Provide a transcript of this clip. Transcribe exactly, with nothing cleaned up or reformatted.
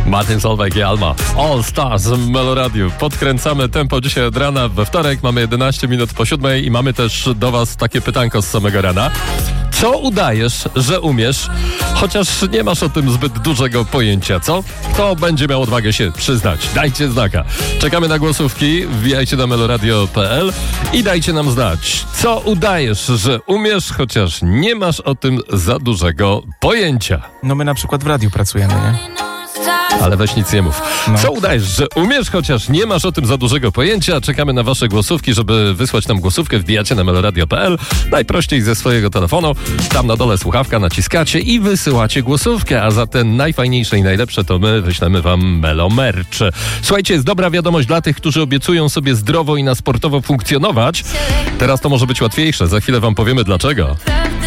Martin Solveig i Alma. All Stars w Meloradiu. Podkręcamy tempo dzisiaj od rana. We wtorek mamy jedenaście minut po siódmej i mamy też do was takie pytanko z samego rana. Co udajesz, że umiesz, chociaż nie masz o tym zbyt dużego pojęcia, co? Kto będzie miał odwagę się przyznać? Dajcie znaka. Czekamy na głosówki, wbijajcie na meloradio kropka p l i dajcie nam znać, co udajesz, że umiesz, chociaż nie masz o tym za dużego pojęcia. No my na przykład w radiu pracujemy, nie? Ale weź nic nie mów. No. Co udajesz, że umiesz, chociaż nie masz o tym za dużego pojęcia? Czekamy na wasze głosówki, żeby wysłać nam głosówkę. Wbijacie na meloradio kropka p l. Najprościej ze swojego telefonu. Tam na dole słuchawka naciskacie i wysyłacie głosówkę. A za te najfajniejsze i najlepsze to my wyślemy wam Melo Merch. Słuchajcie, jest dobra wiadomość dla tych, którzy obiecują sobie zdrowo i na sportowo funkcjonować. Teraz to może być łatwiejsze. Za chwilę wam powiemy dlaczego.